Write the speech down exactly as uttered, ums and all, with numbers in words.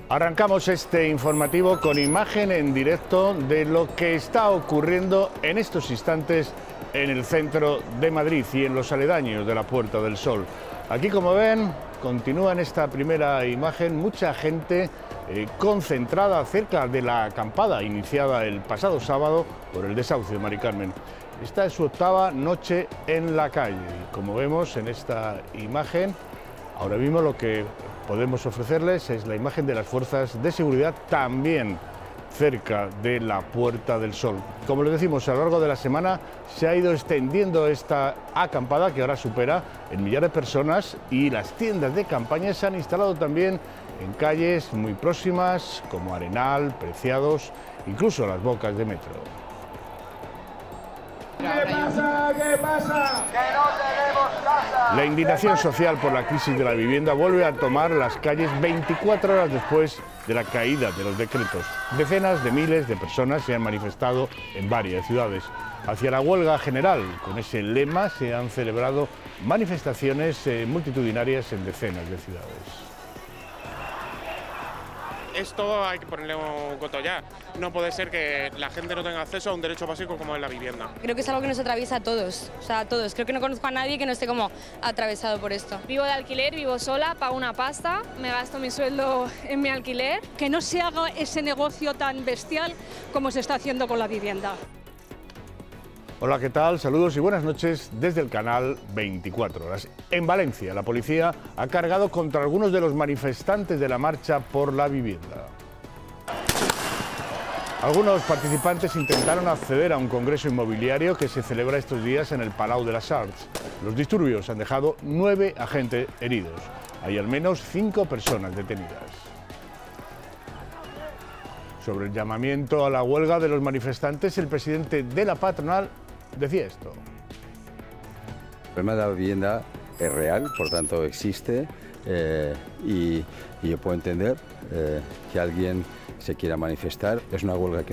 Arrancamos este informativo con imagen en directo de lo que está ocurriendo en estos instantes en el centro de Madrid y en los aledaños de la Puerta del Sol. Aquí, como ven, continúa en esta primera imagen mucha gente eh, concentrada cerca de la acampada iniciada el pasado sábado por el desahucio de Mari Carmen. Esta es su octava noche en la calle y, como vemos en esta imagen, ahora mismo lo que podemos ofrecerles es la imagen de las fuerzas de seguridad también cerca de la Puerta del Sol. Como les decimos, a lo largo de la semana se ha ido extendiendo esta acampada que ahora supera el millar de personas, y las tiendas de campaña se han instalado también en calles muy próximas como Arenal, Preciados, incluso las bocas de metro. ¿Qué pasa? ¿Qué pasa? ¡Que no tenemos casa! La indignación social por la crisis de la vivienda vuelve a tomar las calles veinticuatro horas después de la caída de los decretos. Decenas de miles de personas se han manifestado en varias ciudades hacia la huelga general. Con ese lema se han celebrado manifestaciones eh, multitudinarias en decenas de ciudades. Esto hay que ponerle un coto ya. No puede ser que la gente no tenga acceso a un derecho básico como es la vivienda. Creo que es algo que nos atraviesa a todos, o sea, a todos. Creo que no conozco a nadie que no esté como atravesado por esto. Vivo de alquiler, vivo sola, pago una pasta, me gasto mi sueldo en mi alquiler. Que no se haga ese negocio tan bestial como se está haciendo con la vivienda. Hola, ¿qué tal? Saludos y buenas noches desde el canal veinticuatro horas. En Valencia, la policía ha cargado contra algunos de los manifestantes de la marcha por la vivienda. Algunos participantes intentaron acceder a un congreso inmobiliario que se celebra estos días en el Palau de las Arts. Los disturbios han dejado nueve agentes heridos. Hay al menos cinco personas detenidas. Sobre el llamamiento a la huelga de los manifestantes, el presidente de la patronal decía esto. El problema de la vivienda es real, por tanto existe, eh, y, y yo puedo entender eh, que alguien se quiera manifestar. Es una huelga que